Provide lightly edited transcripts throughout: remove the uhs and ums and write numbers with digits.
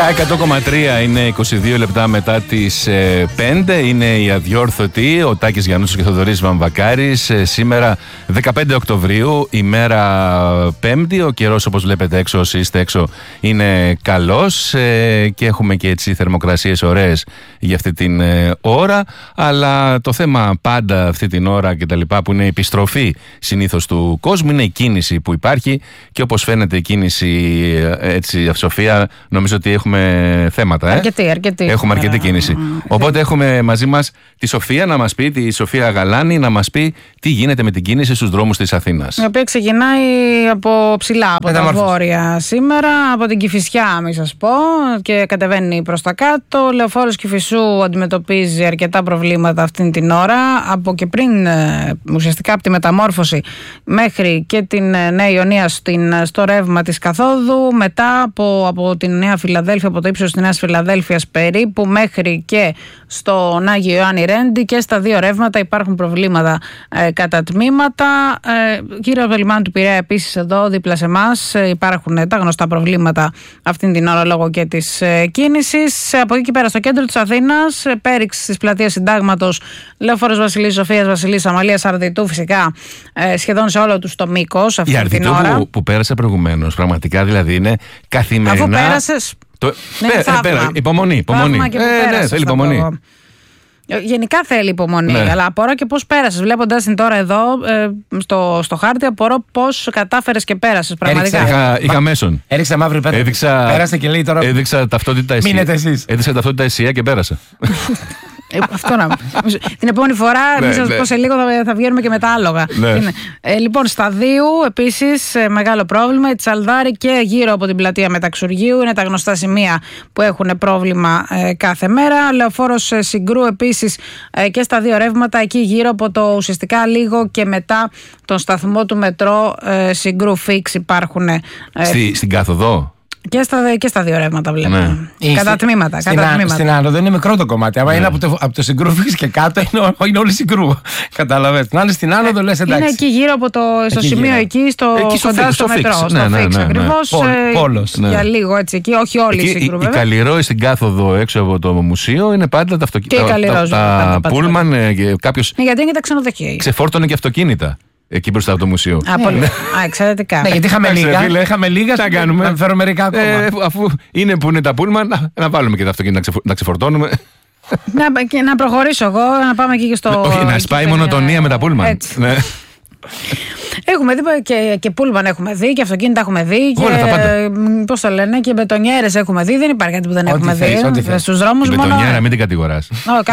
100,3 είναι 22 λεπτά μετά τις 5. Είναι η Αδιόρθωτη, ο Τάκης Γιαννούσος και Θοδωρής Βαμβακάρης. Σήμερα 15 Οκτωβρίου, ημέρα Πέμπτη. Ο καιρός, όπως βλέπετε έξω, όσοι είστε έξω, είναι καλός και έχουμε και έτσι θερμοκρασίες ωραίες για αυτή την ώρα. Αλλά το θέμα πάντα αυτή την ώρα και τα λοιπά, που είναι η επιστροφή συνήθως του κόσμου, είναι η κίνηση που υπάρχει. Και όπως φαίνεται η κίνηση, έτσι, Σοφία, νομίζω ότι έχουμε θέματα. Αρκετή. Έχουμε αρκετή κίνηση. Οπότε έχουμε μαζί μας τη Σοφία να μας πει, τη Σοφία Γαλάνη, να μας πει τι γίνεται με την κίνηση στους δρόμους της Αθήνας. Η οποία ξεκινάει από ψηλά, από τα βόρεια σήμερα, από την Κηφισιά, μη σας πω, και κατεβαίνει προς τα κάτω. Λεωφόρος Κηφισού αντιμετωπίζει αρκετά προβλήματα αυτήν την ώρα. Από και πριν, ουσιαστικά από τη μεταμόρφωση μέχρι και την Νέα Ιωνία στο ρεύμα της καθόδου. Μετά από την Νέα Φιλαδέλφια, από το ύψος της Νέας Φιλαδέλφειας περίπου, μέχρι και στον Άγιο Ιωάννη Ρέντι, και στα δύο ρεύματα υπάρχουν προβλήματα κατά τμήματα. Γύρω από το λιμάνι του Πειραιά επίσης, εδώ δίπλα σε εμάς, υπάρχουν τα γνωστά προβλήματα αυτήν την ώρα λόγω και της κίνησης. Από εκεί και πέρα στο κέντρο της Αθήνας, πέριξ της πλατείας Συντάγματος, Λεωφόρος Βασιλής Σοφίας, Βασιλής Αμαλίας, Αρδιτού φυσικά, σχεδόν σε όλο τους το μήκος αυτή την ώρα. Η Αρδιτού που πέρασε προηγουμένως, πραγματικά δηλαδή είναι καθημερινά. Αφού πέρασες. Υπομονή. Ναι, θέλει υπομονή. Γενικά θέλει υπομονή, ναι. Αλλά απορώ και πώς πέρασες. Βλέποντας την τώρα εδώ στο χάρτη, απορώ πώς κατάφερες και πέρασες. Πραγματικά. Είχα μέσον. Έριξα μαύρη πέτρα. Πέρασε και λέει τώρα. Έδειξα ταυτότητα εσύ. Μείνετε εσείς. Έδειξα ταυτότητα εσύ και πέρασα. Αυτό να. Την επόμενη φορά, μην σας πω, σε λίγο θα βγαίνουμε και με τα άλογα. Λοιπόν, Σταδίου επίσης μεγάλο πρόβλημα. Η Τσαλδάρη και γύρω από την πλατεία Μεταξουργείου είναι τα γνωστά σημεία που έχουν πρόβλημα κάθε μέρα. Λεωφόρος Συγκρού επίσης και στα δύο ρεύματα, εκεί γύρω από το ουσιαστικά λίγο και μετά τον σταθμό του μετρό Συγκρού Φίξ υπάρχουν. Στην κάθοδο. Και στα δύο ρεύματα βλέπουμε. Ναι. Κατά τμήματα. Στην Άνοδο είναι μικρό το κομμάτι. Άμα είναι από το Συγκρού Φίξ και κάτω, είναι όλη Συγκρού. Καταλαβαίνετε. Να είναι στην Άνοδο, λες εντάξει. Είναι εκεί γύρω από στο σημείο εκεί, κοντά στο μετρό. Στο Φίξ ακριβώς. Πόλος. Για λίγο έτσι εκεί, όχι όλη η Συγκρού. Η Καλλιρόη στην κάθοδο έξω από το μουσείο είναι πάντα τα αυτοκίνητα. Τα πούλμαν. Γιατί είναι τα ξενοδοχεία. Ξεφόρτωνε και αυτοκίνητα. Εκεί μπροστά από το μουσείο. Εξαιρετικά. Ναι, γιατί είχαμε λίγα. Θα κάνουμε. Να φέρω μερικά ακόμα. Αφού είναι που είναι τα πούλμαν, να βάλουμε και τα αυτοκίνητα να ξεφορτώνουμε. Να προχωρήσω εγώ, να πάμε εκεί και στο. Όχι, να σπάει η μονοτονία με τα πούλμαν. Έχουμε δει και πούλμαν έχουμε δει και αυτοκίνητα έχουμε δει. Πώς το λένε, και μπετονιέρες έχουμε δει. Δεν υπάρχει κάτι που δεν έχουμε δει στους δρόμους. Η μπετονιέρα, μην την κατηγοράς.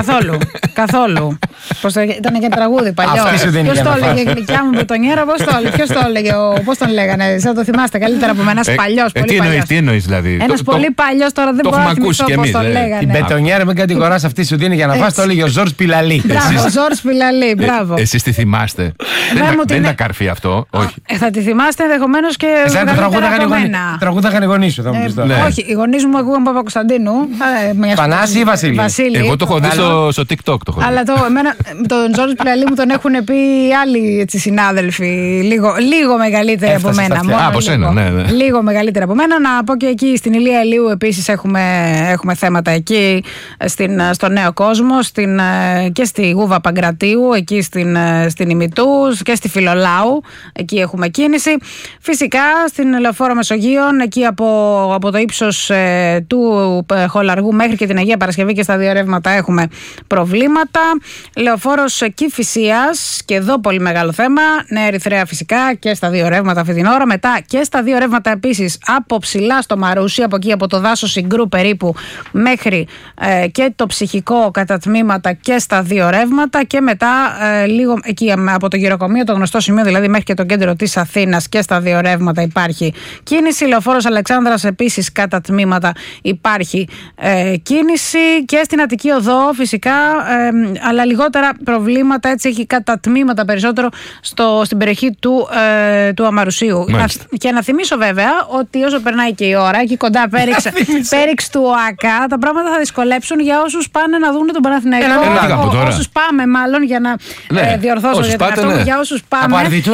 Καθόλου. Ήταν και τραγούδι παλιό. Ποιος το έλεγε, γλυκιά μου μπετονιέρα, ποιος το έλεγε, πώς τον λέγανε. Σαν το θυμάστε καλύτερα από μένα, ένας παλιός. Τι εννοείς δηλαδή. Ένας πολύ παλιός, τώρα δεν μπορώ να θυμηθώ πώς τον λέγανε. Η μπετονιέρα, μην κατηγοράς, αυτή σου δίνει για να φας, το έλεγε ο Ζορς Πιλαλή. Μπράβο, Ζορς Πιλαλή, μπράβο. Εσείς τη θυμάστε. Δεν είναι καρφί αυτό, όχι. Θα τη θυμάστε ενδεχομένως και τραγούδαγαν οι γονείς σου, θα μου πεις τώρα. Όχι, οι γονείς μου ακούγαν Παπακοσταντίνου. Πανάση ή Βασίλη. Εγώ το έχω δει στο TikTok. Αλλά τον Ζόρις Πιλαλή μου τον έχουν πει άλλοι συνάδελφοι, λίγο μεγαλύτεροι από μένα. Από σένα, ναι. Λίγο μεγαλύτεροι από μένα. Να πω και εκεί στην Ηλία Ηλίου επίσης έχουμε θέματα εκεί στο Νέο Κόσμο και στη Γούβα Παγκρατίου, εκεί στην Ημιτού και στη Φιλολάου, εκεί έχουμε κίνηση. Φυσικά στην Λεωφόρο Μεσογείων, εκεί από το ύψος του Χολαργού μέχρι και την Αγία Παρασκευή και στα δύο ρεύματα έχουμε προβλήματα. Λεωφόρος Κηφισίας, και εδώ πολύ μεγάλο θέμα. Νέα Ερυθρέα φυσικά και στα δύο ρεύματα αυτή την ώρα. Μετά και στα δύο ρεύματα επίσης από ψηλά στο Μαρούσι, από εκεί από το δάσος Συγκρού περίπου μέχρι και το Ψυχικό κατά τμήματα και στα δύο ρεύματα. Και μετά λίγο εκεί από το Γυροκομείο, το γνωστό σημείο δηλαδή, μέχρι και το κέντρο της Αθήνας και στα δύο ρεύματα υπάρχει κίνηση. Λεωφόρος Αλεξάνδρας επίσης κατά τμήματα υπάρχει κίνηση. Και στην Αττική Οδό φυσικά, αλλά λιγότερα προβλήματα, έτσι έχει κατά τμήματα περισσότερο στην περιοχή του Αμαρουσίου. Και να θυμίσω βέβαια ότι όσο περνάει και η ώρα, εκεί κοντά πέριξ του ΟΑΚΑ, τα πράγματα θα δυσκολέψουν για όσους πάνε να δουν τον Παναθηναϊκό. Όσους πάμε μάλλον, για να διορθώσω για την αυτό, για όσους πάμε. Από Αρδιτού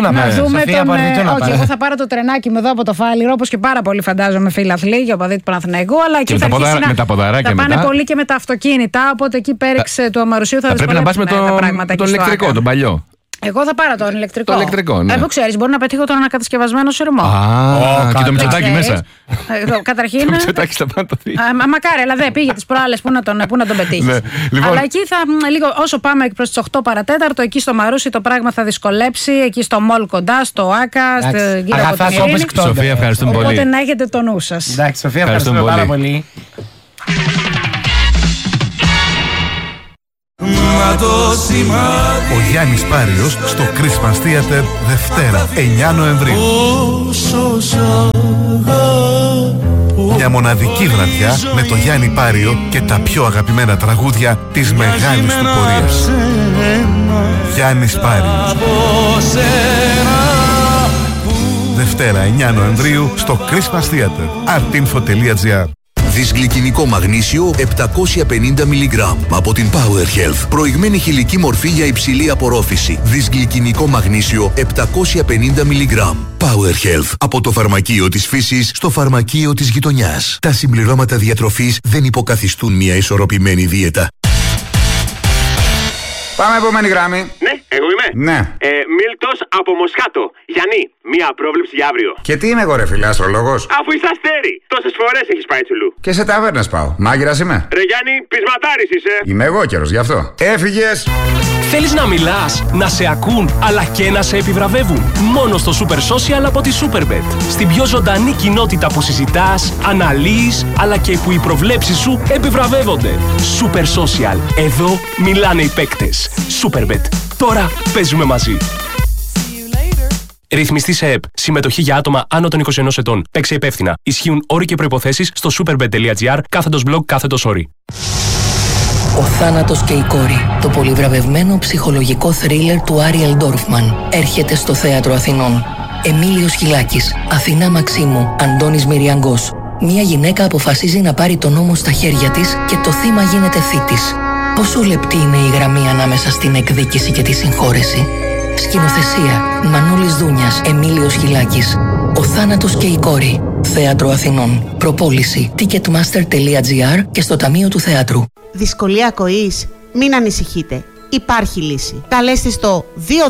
να να πάει. δούμε Σοφία, τον. από Αρνητού να Όχι, πάει. εγώ θα πάρω το τρενάκι μου εδώ από το Φάληρο, όπως και πάρα πολύ φαντάζομαι φίλαθλοι και οπαδοί του Παναθηναϊκού. Αλλά εκεί θα αρχίσει με τα ποδαράκια θα πάνε μετά. πολύ και με τα αυτοκίνητα. Οπότε εκεί πέριξ του Αμαρουσίου θα πρέπει να πας με δυσκολεύσουμε τα πράγματα. το ηλεκτρικό, τον παλιό. Εγώ θα πάρω τον ηλεκτρικό. Το ηλεκτρικό, ναι. Που ξέρεις, μπορεί να πετύχω τον ανακατασκευασμένο σειρμό. Και το Μητσοτάκι μέσα. Καταρχήν. Το Μητσοτάκι στα πάντα το δει. Μακάρι, αλλά δεν πήγε τις προάλλες που να τον πετύχει. Αλλά εκεί όσο πάμε προς τις 8 παρατέταρτο, εκεί στο Μαρούσι το πράγμα θα δυσκολέψει. Εκεί στο Μολ κοντά, στο Άκα, γύρω από την Ειρήνη. Σοφία, ευχαριστούμε πολύ. Οπότε να έχετε το νου σας. Εντάξει, Σοφία, ευχαριστούμε πάρα πολύ. Ο Γιάννης Πάριος στο Christmas Theater Δευτέρα 9 Νοεμβρίου. Μια μοναδική βραδιά με το Γιάννη Πάριο και τα πιο αγαπημένα τραγούδια της μεγάλης του πορείας. Γιάννης Πάριος. Δευτέρα 9 Νοεμβρίου στο Christmas Theater. artinfo.gr. Δυσγλυκινικό μαγνήσιο 750 mg από την Power Health. Προηγμένη χηλική μορφή για υψηλή απορρόφηση. Δυσγλυκινικό μαγνήσιο 750 mg. Power Health. Από το φαρμακείο της φύσης στο φαρμακείο της γειτονιάς. Τα συμπληρώματα διατροφής δεν υποκαθιστούν μια ισορροπημένη δίαιτα. Πάμε επόμενη γράμμη. Ναι, εγώ είμαι. Ναι. Μίλτος από Μοσχάτο. Γιάννη, μία πρόβλεψη για αύριο. Και τι είμαι εγώ, ρε φίλε, αστρολόγος? Αφού είσαι αστέρι, τόσες φορές έχεις πάει τσουλού. Και σε ταβέρνες πάω. Μάγειρας είμαι. Ρε Γιάννη, πεισματάρης είσαι. Είμαι εγώ καιρος γι' αυτό. Έφυγες. Θέλεις να μιλάς, να σε ακούν, αλλά και να σε επιβραβεύουν. Μόνο στο Super Social από τη Superbet. Στην πιο ζωντανή κοινότητα που συζητάς, αναλύεις, αλλά και που οι προβλέψεις σου επιβραβεύονται. Super Social. Εδώ μιλάνε οι παίκτες. Superbet. Τώρα παίζουμε μαζί. Ρυθμιστή σε ΕΠ. Συμμετοχή για άτομα άνω των 21 ετών. Παίξε υπεύθυνα. Ισχύουν όροι και προϋποθέσεις στο superbet.gr/blog/όροι. Ο θάνατος και η κόρη. Το πολυβραβευμένο ψυχολογικό θρίλερ του Άριελ Ντόρφμαν έρχεται στο Θέατρο Αθηνών. Εμίλιος Χιλάκης, Αθηνά Μαξίμου, Αντώνης Μυριαγκός. Μια γυναίκα αποφασίζει να πάρει τον νόμο στα χέρια της και το θύμα γίνεται θήτης. Πόσο λεπτή είναι η γραμμή ανάμεσα στην εκδίκηση και τη συγχώρεση. Σκηνοθεσία Μανώλης Δούνιας, Εμίλιος Χιλάκης. Ο θάνατος και η κόρη. Θέατρο Αθηνών. Προπόληση ticketmaster.gr και στο Ταμείο του Θεάτρου. Δυσκολία ακοής? Μην ανησυχείτε. Υπάρχει λύση. Καλέστε στο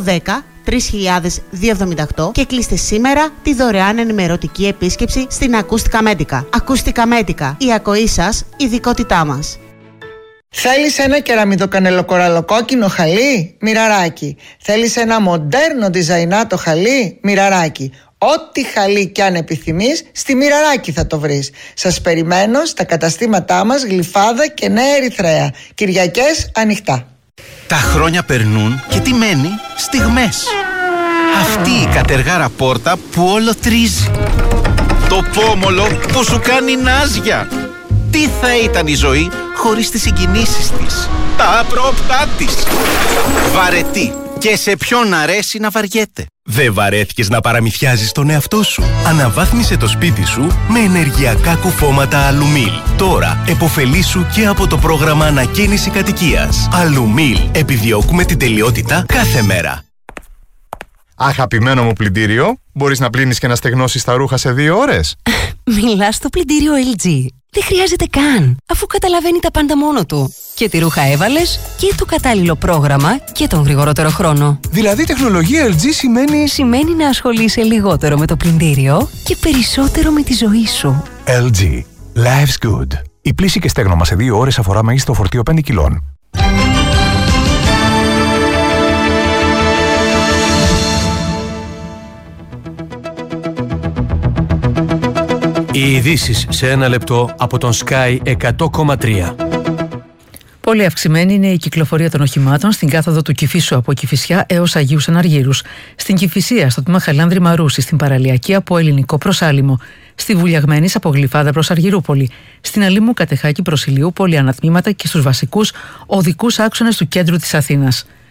210-3278 και κλείστε σήμερα τη δωρεάν ενημερωτική επίσκεψη στην Ακούστικα Μέτικα. Ακούστικα Μέτικα. Η ακοή σας, ειδικότητά μας. Θέλεις ένα κεραμιδοκανελοκοραλοκόκκινο χαλί? Μοιραράκι. Θέλεις ένα μοντέρνο διζαϊνάτο χαλί? Μοιραράκι. Ό,τι χαλί κι αν επιθυμείς, στη Μοιραράκι θα το βρεις. Σας περιμένω στα καταστήματά μας Γλυφάδα και Νέα Ερυθρέα. Κυριακές ανοιχτά. Τα χρόνια περνούν και τι μένει? Στιγμές. Αυτή η κατεργάρα πόρτα που όλο τρίζει. Το πόμολο που σου κάνει νάζια. Τι θα ήταν η ζωή χωρίς τις συγκινήσεις της, τα απρόπτά της. Βαρετή. Και σε ποιον αρέσει να βαριέται. Δεν βαρέθηκες να παραμυθιάζεις τον εαυτό σου? Αναβάθμισε το σπίτι σου με ενεργειακά κουφώματα Αλουμίλ. Τώρα επωφελήσου και από το πρόγραμμα ανακαίνιση κατοικίας. Αλουμίλ. Επιδιώκουμε την τελειότητα κάθε μέρα. Αγαπημένο μου πλυντήριο, μπορείς να πλύνεις και να στεγνώσεις τα ρούχα σε 2 ώρες? Μιλάς στο πλυντήριο LG. Δεν χρειάζεται καν, αφού καταλαβαίνει τα πάντα μόνο του. Και τη ρούχα έβαλες και το κατάλληλο πρόγραμμα και τον γρηγορότερο χρόνο. Δηλαδή τεχνολογία LG σημαίνει να ασχολείσαι λιγότερο με το πλυντήριο και περισσότερο με τη ζωή σου. LG. Life's good. Η πλύση και στέγνομα σε 2 ώρες αφορά μέγιστο φορτίο 5 κιλών. Οι ειδήσεις σε 1 λεπτό από τον Sky 100,3. Πολύ αυξημένη είναι η κυκλοφορία των οχημάτων στην κάθοδο του Κηφίσου από Κηφισιά έως Αγίους Αναργύρους, στην Κηφισία, στο τμήμα Χαλάνδρη Μαρούση, στην Παραλιακή από Ελληνικό προς Άλυμο, στη Βουλιαγμένης από Γλυφάδα προς Αργυρούπολη, στην Αλήμου Κατεχάκη προς Ηλιούπολη ανατμήματα και στους βασικούς οδικούς άξονες του κέντρου της Αθήνας.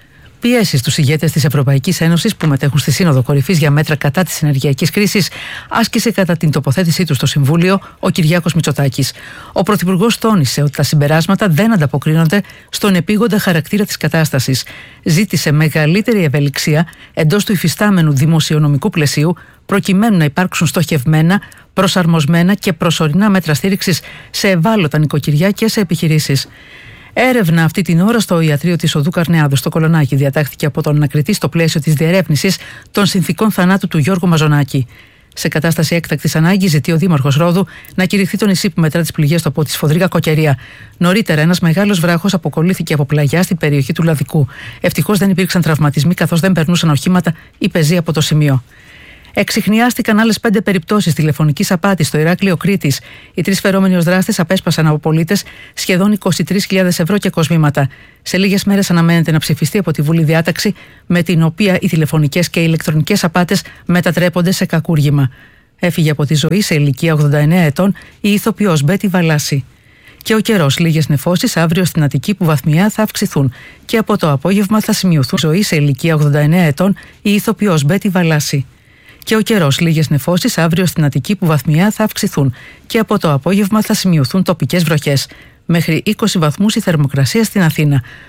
πιέσεις στους ηγέτες της Ευρωπαϊκής Ένωσης που μετέχουν στη Σύνοδο Κορυφής για μέτρα κατά της ενεργειακής κρίσης, άσκησε κατά την τοποθέτησή του στο Συμβούλιο ο Κυριάκος Μητσοτάκης. Ο Πρωθυπουργός τόνισε ότι τα συμπεράσματα δεν ανταποκρίνονται στον επίγοντα χαρακτήρα της κατάστασης. Ζήτησε μεγαλύτερη ευελιξία εντός του υφιστάμενου δημοσιονομικού πλαισίου, προκειμένου να υπάρξουν στοχευμένα, προσαρμοσμένα και προσωρινά μέτρα στήριξης σε ευάλωτα νοικοκυριά και σε επιχειρήσεις. Έρευνα αυτή την ώρα στο ιατρείο της Οδού Καρνεάδου στο Κολονάκι διατάχθηκε από τον ανακριτή στο πλαίσιο της διερεύνησης των συνθηκών θανάτου του Γιώργου Μαζονάκη. Σε κατάσταση έκτακτης ανάγκης, ζητεί ο Δήμαρχος Ρόδου να κηρυχθεί το νησί που μετρά τις πληγές του από τη σφοδρή κακοκαιρία. Νωρίτερα, ένας μεγάλος βράχος αποκολλήθηκε από πλαγιά στην περιοχή του Λαδικού. Ευτυχώς δεν υπήρξαν τραυματισμοί, καθώς δεν περνούσαν οχήματα ή πεζοί από το σημείο. Εξιχνιάστηκαν άλλες 5 περιπτώσεις τηλεφωνικής απάτης στο Ηράκλειο Κρήτης. Οι 3 φερόμενοι ως δράστες απέσπασαν από πολίτες σχεδόν 23.000 ευρώ και κοσμήματα. Σε λίγες μέρες αναμένεται να ψηφιστεί από τη Βουλή διάταξη με την οποία οι τηλεφωνικές και οι ηλεκτρονικές απάτες μετατρέπονται σε κακούργημα. Έφυγε από τη ζωή σε ηλικία 89 ετών η ηθοποιός Μπέτη Βαλάση. Και ο καιρός, λίγες νεφώσεις αύριο στην Αττική που βαθμιά θα αυξηθούν. Και από το απόγευμα θα σημειωθούν ζωή σε ηλικία 89 ετών η ηθοποιός Μπέτη Βαλάση. Και ο καιρός, λίγες νεφώσεις αύριο στην Αττική που βαθμιά θα αυξηθούν. Και από το απόγευμα θα σημειωθούν τοπικές βροχές. Μέχρι 20 βαθμούς η θερμοκρασία στην Αθήνα.